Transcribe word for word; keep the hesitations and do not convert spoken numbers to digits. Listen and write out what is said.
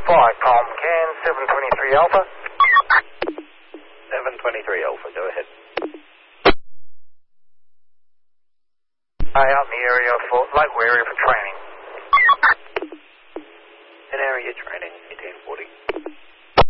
Flight com can seven twenty-three Alpha. seven twenty-three Alpha, go ahead. Hey, out in the area for local area for training.